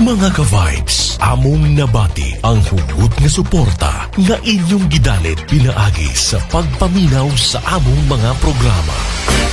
Mga ka-vibes, among nabati ang hugot nga suporta nga inyong gidalit pinaagi sa pagpaminaw sa among mga programa.